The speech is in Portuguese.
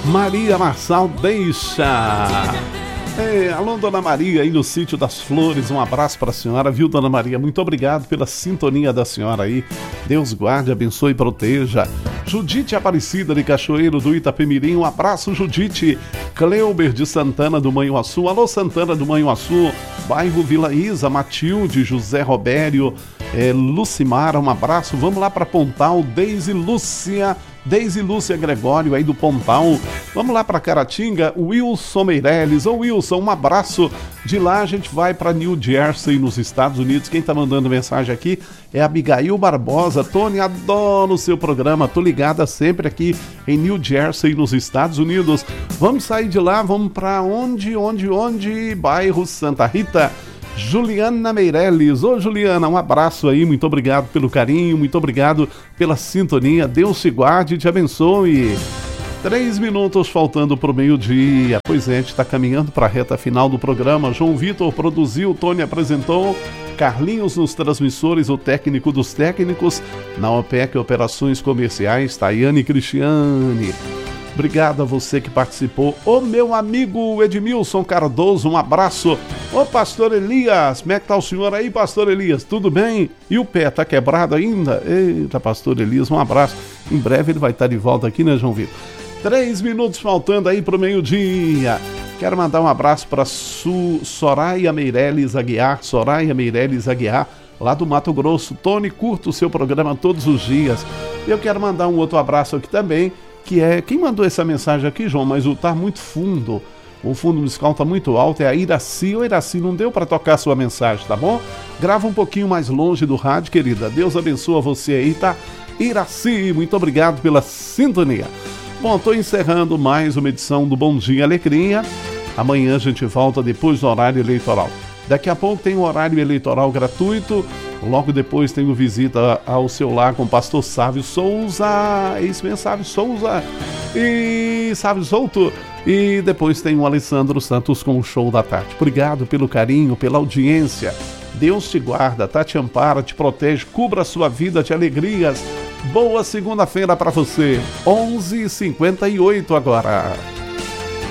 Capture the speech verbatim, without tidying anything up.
Maria Marçal deixa. É, alô, Dona Maria, aí no Sítio das Flores, um abraço para a senhora, viu, Dona Maria? Muito obrigado pela sintonia da senhora aí. Deus guarde, abençoe e proteja. Judite Aparecida de Cachoeiro do Itapemirim, um abraço, Judite. Cleuber de Santana do Manhuaçu, alô, Santana do Manhuaçu, bairro Vila Isa, Matilde, José Robério, é, Lucimara, um abraço. Vamos lá para Pontal, Deise Lúcia. Deise Lúcia Gregório aí do Pontal. Vamos lá para Caratinga, Wilson Meirelles. Ô Wilson, um abraço. De lá a gente vai para New Jersey, nos Estados Unidos. Quem tá mandando mensagem aqui é a Abigail Barbosa. Tony, adoro o seu programa. Tô ligada sempre aqui em New Jersey, nos Estados Unidos. Vamos sair de lá, vamos para onde, onde, onde? Bairro Santa Rita. Juliana Meirelles. Ô Juliana, um abraço aí, muito obrigado pelo carinho, muito obrigado pela sintonia, Deus te guarde e te abençoe. Três minutos faltando para o meio-dia. Pois é, a gente está caminhando para a reta final do programa. João Vitor produziu, Tony apresentou, Carlinhos nos transmissores, o técnico dos técnicos, na OPEC Operações Comerciais, Tayane Cristiane. Obrigado a você que participou. Ô meu amigo Edmilson Cardoso, um abraço. Ô pastor Elias, como é que tá o senhor aí, pastor Elias? Tudo bem? E o pé, tá quebrado ainda? Eita, pastor Elias, um abraço. Em breve ele vai estar de volta aqui, né, João Vitor? Três minutos faltando aí pro meio-dia. Quero mandar um abraço para Su... Soraya Meirelles Aguiar, Soraya Meirelles Aguiar, lá do Mato Grosso. Tony, curto o seu programa todos os dias. Eu quero mandar um outro abraço aqui também, que é, quem mandou essa mensagem aqui, João, mas o tá muito fundo, o fundo musical tá muito alto, é a Iraci. Ô Iraci, não deu para tocar a sua mensagem, tá bom? Grava um pouquinho mais longe do rádio, querida. Deus abençoe você aí, tá? Iraci, muito obrigado pela sintonia. Bom, tô encerrando mais uma edição do Bom Dia Alegria. Amanhã a gente volta depois do horário eleitoral. Daqui a pouco tem o horário eleitoral gratuito. Logo depois tem o Visita ao Seu Lar com o pastor Sávio Souza. É isso mesmo, Sávio Souza. E Sávio Souto. E depois tem o Alessandro Santos com o Show da Tarde. Obrigado pelo carinho, pela audiência. Deus te guarda, tá? Te ampara, te protege, cubra a sua vida de alegrias. Boa segunda-feira para você. onze e cinquenta e oito agora.